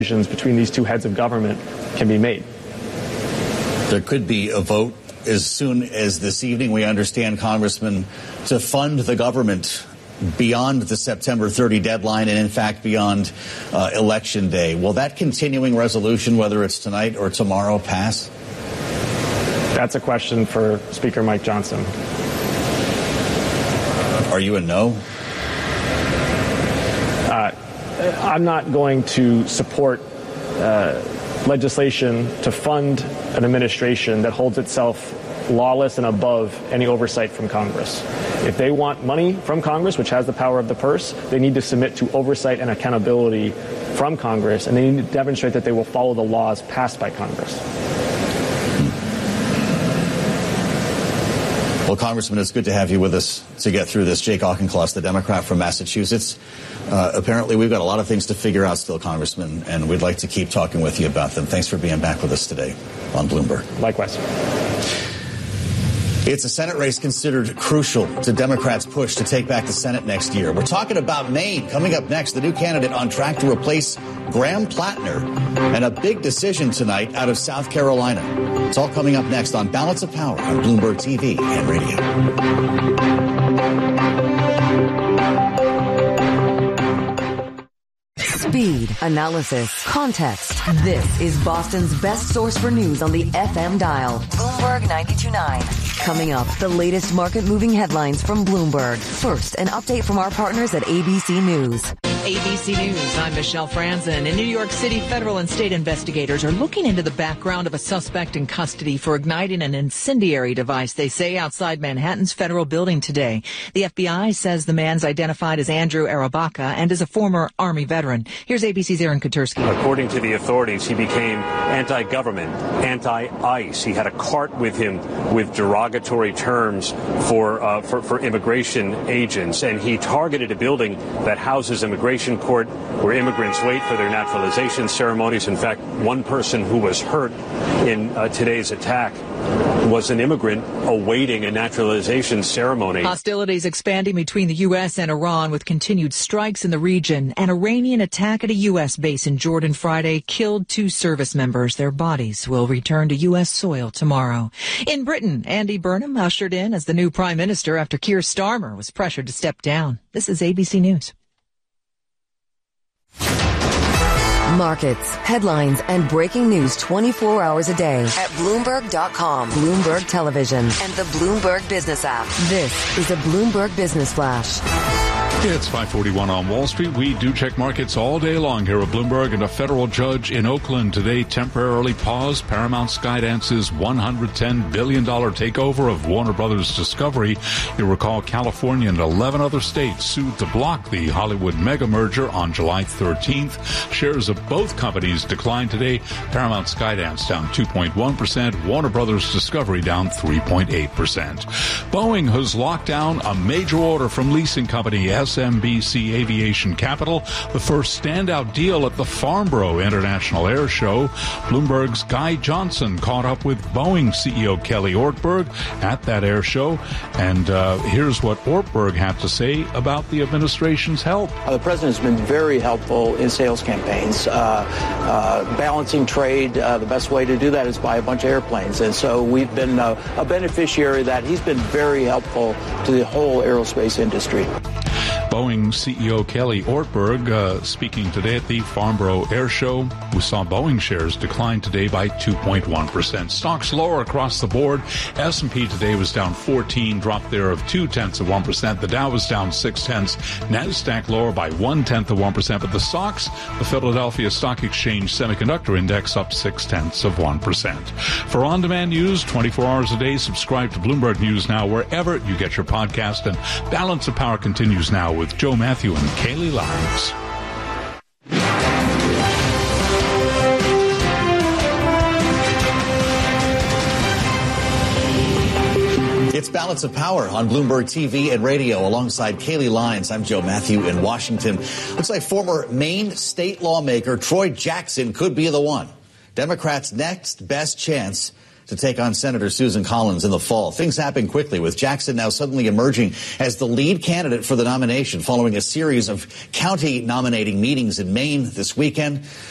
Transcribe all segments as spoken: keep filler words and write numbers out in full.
between these two heads of government can be made. There could be a vote as soon as this evening, we understand, Congressman, to fund the government beyond the September thirtieth deadline and, in fact, beyond uh, Election Day. Will that continuing resolution, whether it's tonight or tomorrow, pass? That's a question for Speaker Mike Johnson. Are you a no? Uh, I'm not going to support uh, legislation to fund an administration that holds itself lawless and above any oversight from Congress. If they want money from Congress, which has the power of the purse, they need to submit to oversight and accountability from Congress, and they need to demonstrate that they will follow the laws passed by Congress. Well, Congressman, it's good to have you with us to get through this. Jake Auchincloss, the Democrat from Massachusetts. Uh, apparently, we've got a lot of things to figure out still, Congressman, and we'd like to keep talking with you about them. Thanks for being back with us today on Bloomberg. Likewise. It's a Senate race considered crucial to Democrats' push to take back the Senate next year. We're talking about Maine. Coming up next, the new candidate on track to replace Graham Plattner, and a big decision tonight out of South Carolina. It's all coming up next on Balance of Power on Bloomberg T V and radio. Speed, analysis, context. This is Boston's best source for news on the F M dial. Bloomberg ninety-two point nine. Coming up, the latest market-moving headlines from Bloomberg. First, an update from our partners at A B C News. A B C News, I'm Michelle Franzen. In New York City, federal and state investigators are looking into the background of a suspect in custody for igniting an incendiary device, they say, outside Manhattan's federal building today. The F B I says the man's identified as Andrew Arabaka and is a former Army veteran. Here's A B C's Aaron Katursky. According to the authorities, he became anti-government, anti-ICE. He had a cart with him with derogatory terms for, uh, for, for immigration agents, and he targeted a building that houses immigration court where immigrants wait for their naturalization ceremonies. In fact, one person who was hurt in uh, today's attack was an immigrant awaiting a naturalization ceremony. Hostilities expanding between the U S and Iran with continued strikes in the region. An Iranian attack at a U S base in Jordan Friday killed two service members. Their bodies will return to U S soil tomorrow. In Britain, Andy Burnham ushered in as the new prime minister after Keir Starmer was pressured to step down. This is A B C News. Markets, headlines, and breaking news twenty-four hours a day at Bloomberg dot com, Bloomberg Television, and the Bloomberg Business app. This is a Bloomberg Business Flash. It's five forty-one on Wall Street. We do check markets all day long here at Bloomberg, and a federal judge in Oakland today temporarily paused Paramount Skydance's one hundred ten billion dollars takeover of Warner Brothers Discovery. You'll recall California and eleven other states sued to block the Hollywood mega merger on July thirteenth. Shares of both companies declined today. Paramount Skydance down two point one percent. Warner Brothers Discovery down three point eight percent. Boeing has locked down a major order from leasing company S M B C Aviation Capital, the first standout deal at the Farnborough International Air Show. Bloomberg's Guy Johnson caught up with Boeing C E O Kelly Ortberg at that air show, and uh, here's what Ortberg had to say about the administration's help. Uh, the president has been very helpful in sales campaigns. Uh, uh, balancing trade, uh, the best way to do that is buy a bunch of airplanes, and so we've been uh, a beneficiary of that. He's been very helpful to the whole aerospace industry. Boeing C E O Kelly Ortberg uh, speaking today at the Farnborough Air Show. We saw Boeing shares decline today by two point one percent. Stocks lower across the board. S and P today was down fourteen, drop there of two-tenths of one percent. The Dow was down six-tenths. NASDAQ lower by one-tenth of one percent. But the stocks, the Philadelphia Stock Exchange Semiconductor Index up six-tenths of one percent. For on-demand news, twenty-four hours a day, subscribe to Bloomberg News Now wherever you get your podcast. And Balance of Power continues now with Joe Matthew and Kaylee Lyons. It's Balance of Power on Bloomberg T V and radio alongside Kaylee Lyons. I'm Joe Matthew in Washington. Looks like former Maine state lawmaker Troy Jackson could be the one. Democrats' next best chance to take on Senator Susan Collins in the fall. Things happen quickly, with Jackson now suddenly emerging as the lead candidate for the nomination following a series of county nominating meetings in Maine this weekend.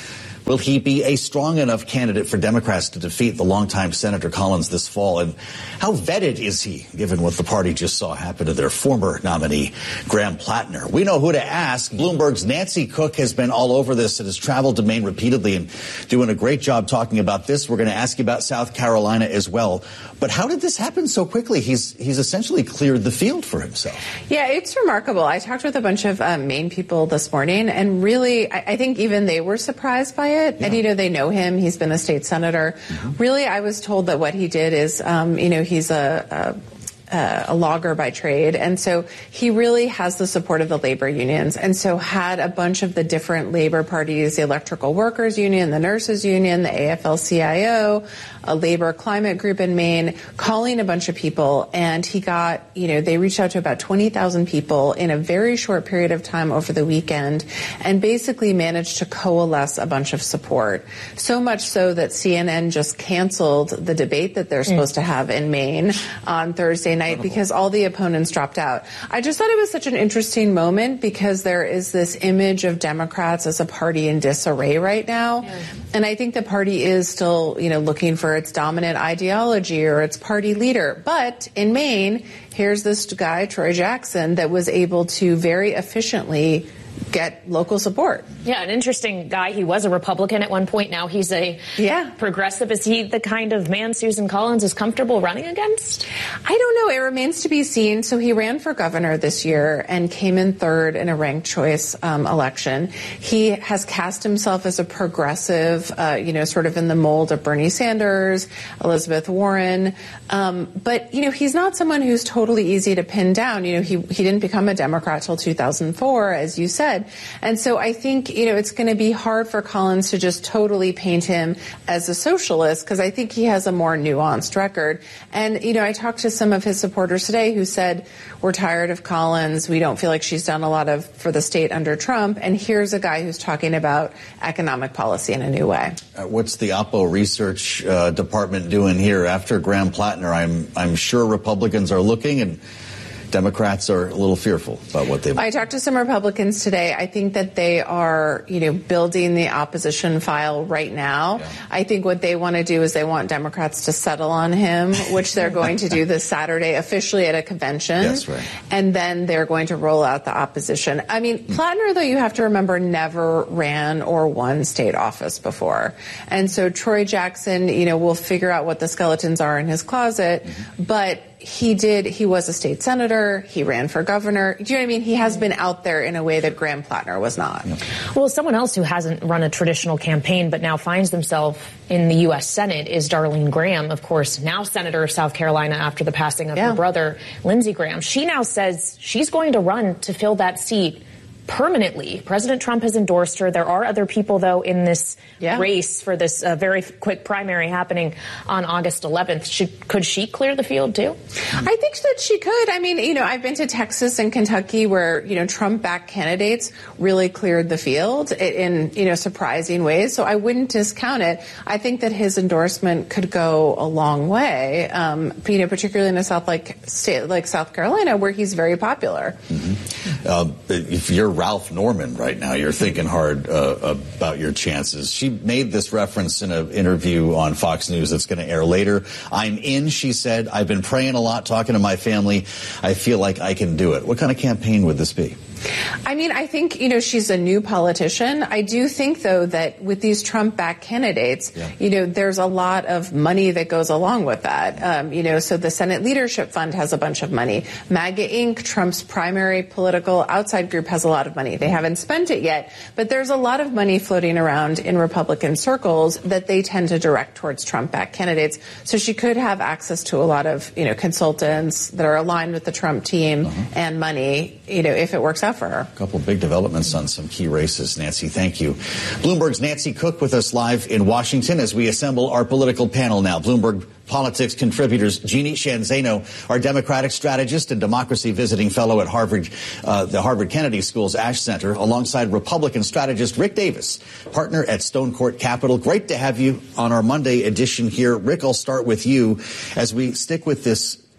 Will he be a strong enough candidate for Democrats to defeat the longtime Senator Collins this fall? And how vetted is he, given what the party just saw happen to their former nominee, Graham Plattner? We know who to ask. Bloomberg's Nancy Cook has been all over this and has traveled to Maine repeatedly and doing a great job talking about this. We're going to ask you about South Carolina as well. But how did this happen so quickly? He's he's essentially cleared the field for himself. Yeah, it's remarkable. I talked with a bunch of um, Maine people this morning, and really, I, I think even they were surprised by it. Yeah. And, you know, they know him. He's been a state senator. Mm-hmm. Really, I was told that what he did is, um, you know, he's a... a Uh, a logger by trade. And so he really has the support of the labor unions, and so had a bunch of the different labor parties, the Electrical Workers Union, the Nurses Union, the A F L C I O, a labor climate group in Maine, calling a bunch of people. And he got, you know, they reached out to about twenty thousand people in a very short period of time over the weekend and basically managed to coalesce a bunch of support. So much so that C N N just canceled the debate that they're supposed mm. to have in Maine on Thursday night because all the opponents dropped out. I just thought it was such an interesting moment because there is this image of Democrats as a party in disarray right now. Yeah. And I think the party is still, you know, looking for its dominant ideology or its party leader. But in Maine, here's this guy, Troy Jackson, that was able to very efficiently get local support. Yeah, an interesting guy. He was a Republican at one point. Now he's a yeah. progressive. Is he the kind of man Susan Collins is comfortable running against? I don't know. It remains to be seen. So he ran for governor this year and came in third in a ranked choice um, election. He has cast himself as a progressive, uh, you know, sort of in the mold of Bernie Sanders, Elizabeth Warren. Um, but, you know, he's not someone who's totally easy to pin down. You know, he, he didn't become a Democrat till two thousand four, as you said. And so I think, you know, it's going to be hard for Collins to just totally paint him as a socialist because I think he has a more nuanced record. And, you know, I talked to some of his supporters today who said, we're tired of Collins. We don't feel like she's done a lot of for the state under Trump. And here's a guy who's talking about economic policy in a new way. Uh, what's the Oppo research uh, department doing here after Graham Plattner? I'm I'm sure Republicans are looking and Democrats are a little fearful about what they. I talked to some Republicans today. I think that they are, you know, building the opposition file right now. Yeah. I think what they want to do is they want Democrats to settle on him, which they're going to do this Saturday officially at a convention. That's right. And then they're going to roll out the opposition. I mean, mm. Plattner, though, you have to remember, never ran or won state office before. And so Troy Jackson, you know, will figure out what the skeletons are in his closet. Mm-hmm. But he did, he was a state senator, he ran for governor. Do you know what I mean? He has been out there in a way that Graham Plattner was not. Yeah. Well, someone else who hasn't run a traditional campaign but now finds themselves in the U S Senate is Darlene Graham, of course, now Senator of South Carolina after the passing of yeah. her brother, Lindsey Graham. She now says she's going to run to fill that seat permanently. President Trump has endorsed her. There are other people, though, in this yeah. race for this uh, very quick primary happening on August eleventh. Should, could she clear the field, too? I think that she could. I mean, you know, I've been to Texas and Kentucky where, you know, Trump-backed candidates really cleared the field in, you know, surprising ways. So I wouldn't discount it. I think that his endorsement could go a long way, um, you know, particularly in a South like state like South Carolina, where he's very popular. Mm-hmm. Uh, if you're Ralph Norman right now, you're thinking hard uh, about your chances. She made this reference in an interview on Fox News that's going to air later. I'm in, she said. I've been praying a lot, talking to my family. I feel like I can do it. What kind of campaign would this be? I mean, I think, you know, she's a new politician. I do think, though, that with these Trump-backed candidates, yeah. you know, there's a lot of money that goes along with that. Um, you know, so the Senate Leadership Fund has a bunch of money. MAGA Incorporated, Trump's primary political outside group, has a lot of money. They haven't spent it yet, but there's a lot of money floating around in Republican circles that they tend to direct towards Trump-backed candidates. So she could have access to a lot of, you know, consultants that are aligned with the Trump team uh-huh. and money, you know, if it works out for her. A couple big developments on some key races. Nancy, thank you. Bloomberg's Nancy Cook with us live in Washington as we assemble our political panel now. Bloomberg Politics contributors Jeannie Sheehan Zaino, our Democratic strategist and democracy visiting fellow at Harvard, uh, the Harvard Kennedy School's Ash Center, alongside Republican strategist Rick Davis, partner at Stone Court Capital. Great to have you on our Monday edition here. Rick, I'll start with you as we stick with this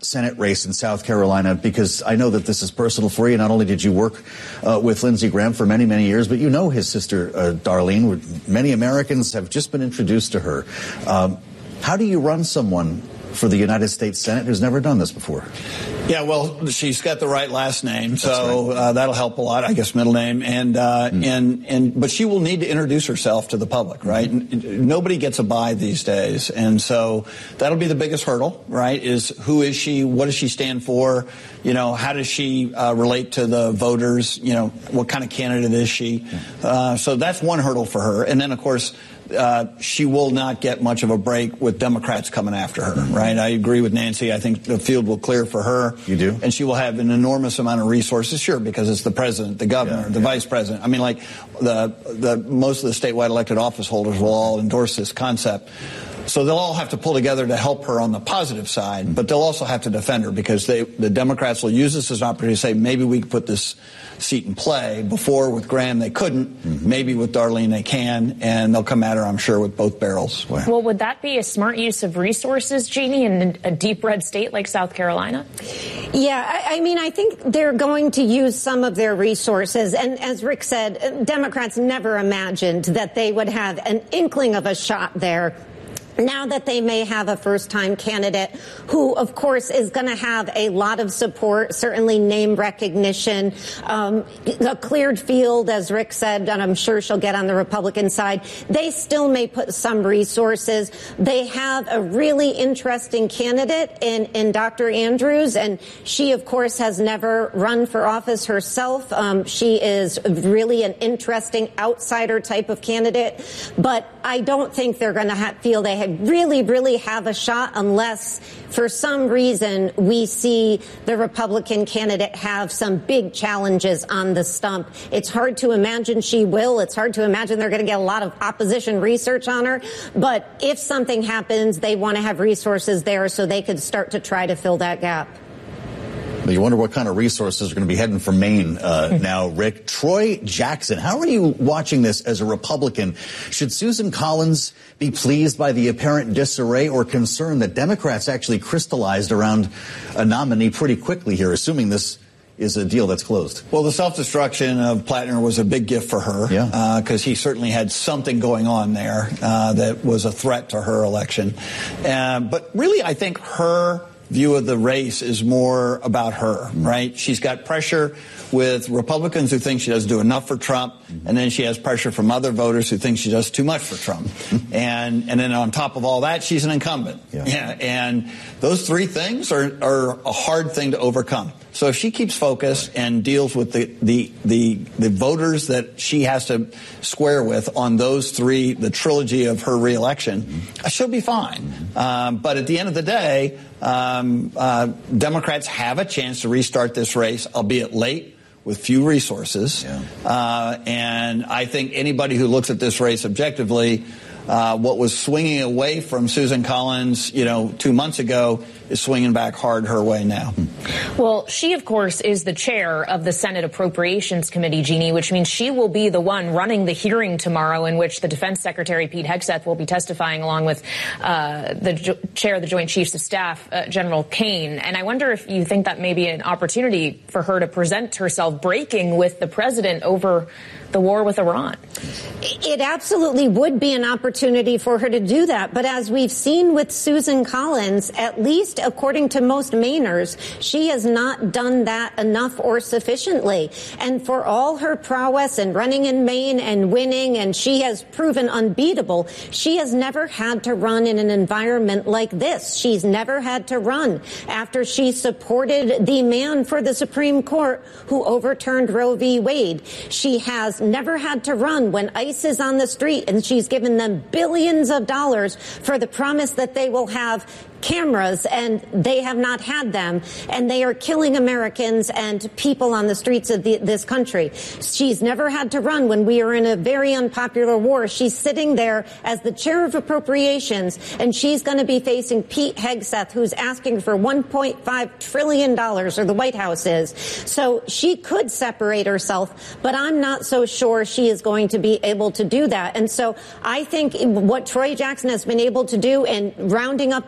Senate race in South Carolina, because I know that this is personal for you. Not only did you work uh, with Lindsey Graham for many, many years, but you know his sister, uh, Darlene. Many Americans have just been introduced to her. Um, how do you run someone for the United States Senate who's never done this before? Yeah, well, she's got the right last name, so right. uh, that'll help a lot. I guess middle name, and uh, mm. and and but she will need to introduce herself to the public, right? Mm-hmm. Nobody gets a bye these days, and so that'll be the biggest hurdle, right? Is who is she? What does she stand for? You know, how does she uh, relate to the voters? You know, what kind of candidate is she? Uh, so that's one hurdle for her, and then of course. Uh, she will not get much of a break with Democrats coming after her, right? I agree with Nancy. I think the field will clear for her. You do? And she will have an enormous amount of resources, sure, because it's the president, the governor, yeah, the yeah. vice president. I mean, like, the, the most of the statewide elected office holders will all endorse this concept. So they'll all have to pull together to help her on the positive side, but they'll also have to defend her because they, the Democrats will use this as an opportunity to say, maybe we can put this seat in play. Before with Graham they couldn't, mm-hmm. maybe with Darlene they can, and they'll come at her, I'm sure, with both barrels. Wow. Well, would that be a smart use of resources, Jeannie, in a deep red state like South Carolina? Yeah, I, I mean, I think they're going to use some of their resources. And as Rick said, Democrats never imagined that they would have an inkling of a shot there. Now that they may have a first-time candidate who, of course, is going to have a lot of support, certainly name recognition, um, a cleared field, as Rick said, and I'm sure she'll get on the Republican side, they still may put some resources. They have a really interesting candidate in, in Doctor Andrews, and she, of course, has never run for office herself. Um, she is really an interesting outsider type of candidate, but I don't think they're going to ha- feel they have really, really have a shot unless, for some reason, we see the Republican candidate have some big challenges on the stump. It's hard to imagine she will. It's hard to imagine they're going to get a lot of opposition research on her. But if something happens, they want to have resources there so they could start to try to fill that gap. You wonder what kind of resources are going to be heading for Maine uh, now, Rick. Troy Jackson, how are you watching this as a Republican? Should Susan Collins be pleased by the apparent disarray or concerned that Democrats actually crystallized around a nominee pretty quickly here, assuming this is a deal that's closed? Well, the self-destruction of Plattner was a big gift for her, yeah, because uh, he certainly had something going on there uh, that was a threat to her election. Uh, but really, I think her view of the race is more about her, right? She's got pressure with Republicans who think she doesn't do enough for Trump, and then she has pressure from other voters who think she does too much for Trump. and and then on top of all that, she's an incumbent. Yeah. Yeah, and those three things are, are a hard thing to overcome. So if she keeps focused and deals with the, the, the, the voters that she has to square with on those three, the trilogy of her reelection, mm-hmm. she'll be fine. Mm-hmm. Um, but at the end of the day, um, uh, Democrats have a chance to restart this race, albeit late, with few resources. Yeah. Uh, and I think anybody who looks at this race objectively, uh, what was swinging away from Susan Collins, you know, two months ago is swinging back hard her way now. Well, she, of course, is the chair of the Senate Appropriations Committee, Jeannie, which means she will be the one running the hearing tomorrow in which the Defense Secretary Pete Hegseth will be testifying along with uh, the jo- chair of the Joint Chiefs of Staff, uh, General Kane. And I wonder if you think that may be an opportunity for her to present herself breaking with the president over the war with Iran. It absolutely would be an opportunity for her to do that. But as we've seen with Susan Collins, at least according to most Mainers, she has not done that enough or sufficiently. And for all her prowess in running in Maine and winning, and she has proven unbeatable, she has never had to run in an environment like this. She's never had to run after she supported the man for the Supreme Court who overturned Roe v. Wade. She has never had to run when ICE is on the street and she's given them billions of dollars for the promise that they will have cameras, and they have not had them, and they are killing Americans and people on the streets of the, this country. She's never had to run when we are in a very unpopular war. She's sitting there as the chair of appropriations, and she's going to be facing Pete Hegseth, who's asking for one point five trillion dollars, or the White House is. So she could separate herself, but I'm not so sure she is going to be able to do that. And so I think what Troy Jackson has been able to do in rounding up these delegates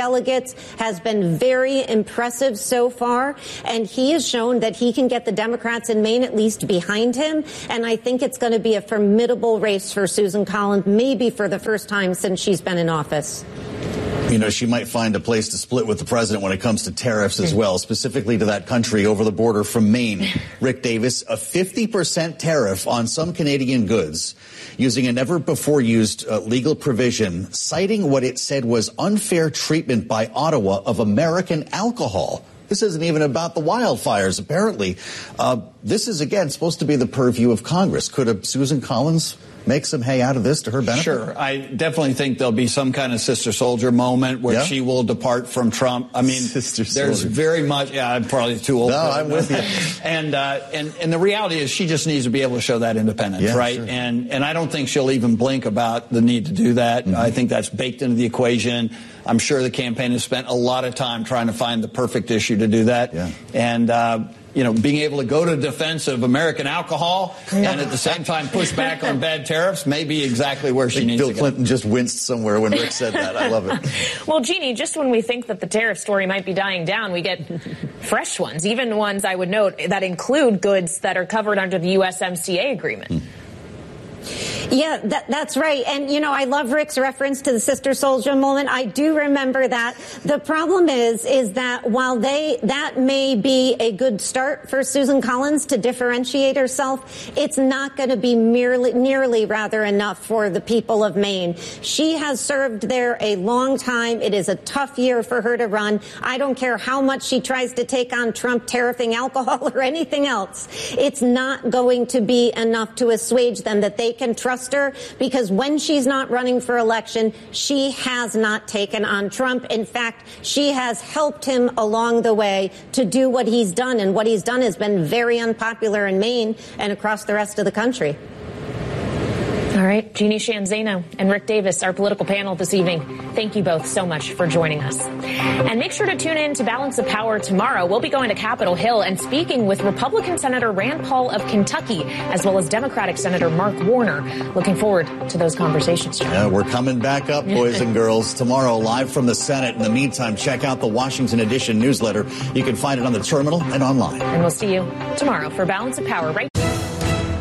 delegates has been very impressive so far, and he has shown that he can get the Democrats in Maine at least behind him, and I think it's going to be a formidable race for Susan Collins, maybe for the first time since she's been in office. You know, she might find a place to split with the president when it comes to tariffs as well, specifically to that country over the border from Maine. Rick Davis, a fifty percent tariff on some Canadian goods using a never-before-used uh, legal provision, citing what it said was unfair treatment by Ottawa of American alcohol. This isn't even about the wildfires, apparently. Uh, this is, again, supposed to be the purview of Congress. Could a Susan Collins make some hay out of this to her benefit? Sure. I definitely think there'll be some kind of sister soldier moment where yeah. she will depart from Trump. I mean, sister there's soldier. very much, yeah, I'm probably too old. No, I'm with you. and, uh, and, and the reality is she just needs to be able to show that independence, yeah, right? Sure. And, and I don't think she'll even blink about the need to do that. Mm-hmm. I think that's baked into the equation. I'm sure the campaign has spent a lot of time trying to find the perfect issue to do that. Yeah. And, uh, you know, being able to go to defense of American alcohol and at the same time push back on bad tariffs may be exactly where she needs Bill to go. Bill Clinton just winced somewhere when Rick said that. I love it. Well, Jeannie, just when we think that the tariff story might be dying down, we get fresh ones, even ones I would note that include goods that are covered under the U S M C A agreement. Hmm. Yeah, that, that's right. And, you know, I love Rick's reference to the sister soldier moment. I do remember that. The problem is, is that while they, that may be a good start for Susan Collins to differentiate herself, it's not going to be merely, nearly rather enough for the people of Maine. She has served there a long time. It is a tough year for her to run. I don't care how much she tries to take on Trump tariffing alcohol or anything else. It's not going to be enough to assuage them that they can trust her, because when she's not running for election, she has not taken on Trump. In fact, she has helped him along the way to do what he's done, and what he's done has been very unpopular in Maine and across the rest of the country. All right, Jeannie Sheehan Zaino and Rick Davis, our political panel this evening. Thank you both so much for joining us. And make sure to tune in to Balance of Power tomorrow. We'll be going to Capitol Hill and speaking with Republican Senator Rand Paul of Kentucky, as well as Democratic Senator Mark Warner. Looking forward to those conversations. Yeah, we're coming back up, boys and girls, tomorrow live from the Senate. In the meantime, check out the Washington Edition newsletter. You can find it on the terminal and online. And we'll see you tomorrow for Balance of Power right